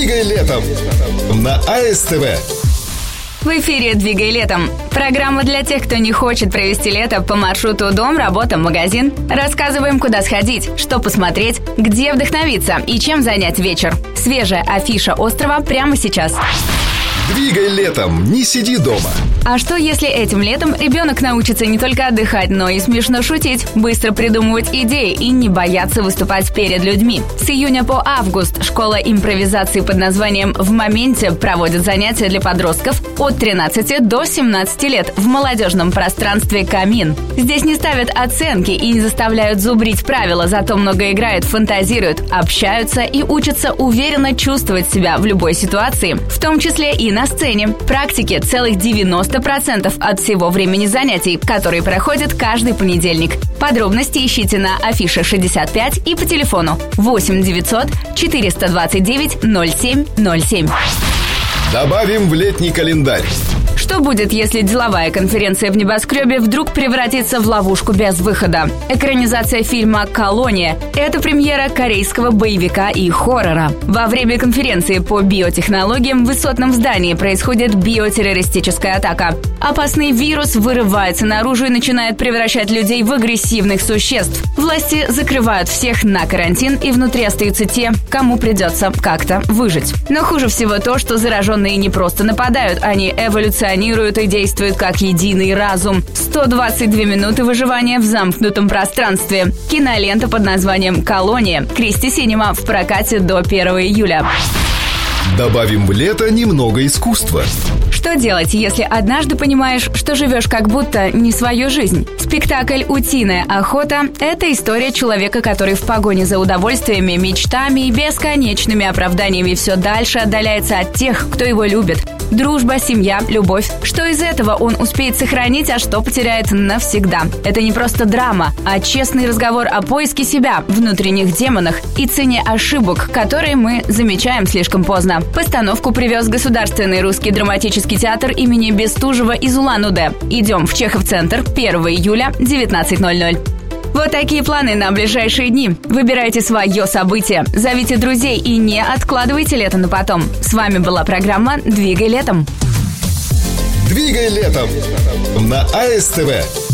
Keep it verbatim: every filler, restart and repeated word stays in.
«Двигай летом» на АСТВ. В эфире «Двигай летом». Программа для тех, кто не хочет провести лето по маршруту дом, работа, магазин. Рассказываем, куда сходить, что посмотреть, где вдохновиться и чем занять вечер. Свежая афиша острова прямо сейчас. «Двигай летом», не сиди дома. А что, если этим летом ребенок научится не только отдыхать, но и смешно шутить, быстро придумывать идеи и не бояться выступать перед людьми? С июня по август школа импровизации под названием «В моменте» проводит занятия для подростков от тринадцати до семнадцати лет в молодежном пространстве «Камин». Здесь не ставят оценки и не заставляют зубрить правила, зато много играют, фантазируют, общаются и учатся уверенно чувствовать себя в любой ситуации, в том числе и на сцене. Практики целых девяносто процентов от всего времени занятий, которые проходят каждый понедельник. Подробности ищите на афише шестьдесят пять и по телефону восемь девятьсот четыреста двадцать девять ноль семь ноль семь. Добавим в летний календарь. Что будет, если деловая конференция в небоскребе вдруг превратится в ловушку без выхода? Экранизация фильма «Колония» — это премьера корейского боевика и хоррора. Во время конференции по биотехнологиям в высотном здании происходит биотеррористическая атака. Опасный вирус вырывается наружу и начинает превращать людей в агрессивных существ. Власти закрывают всех на карантин, и внутри остаются те, кому придется как-то выжить. Но хуже всего то, что зараженные не просто нападают, они эволюционируют и действуют как единый разум. сто двадцать две минуты выживания в замкнутом пространстве. Кинолента под названием «Колония». Кристи Синема в прокате до первого июля. Добавим в лето немного искусства. Что делать, если однажды понимаешь, что живешь как будто не свою жизнь? Спектакль «Утиная охота» — это история человека, который в погоне за удовольствиями, мечтами и бесконечными оправданиями все дальше отдаляется от тех, кто его любит. Дружба, семья, любовь. Что из этого он успеет сохранить, а что потеряет навсегда? Это не просто драма, а честный разговор о поиске себя, внутренних демонах и цене ошибок, которые мы замечаем слишком поздно. Постановку привез Государственный русский драматический театр имени Бестужева из Улан-Удэ. Идем в Чехов-центр первого июля, девятнадцать ноль ноль. Вот такие планы на ближайшие дни. Выбирайте свое событие, зовите друзей и не откладывайте лето на потом. С вами была программа «Двигай летом». «Двигай летом» на АСТВ.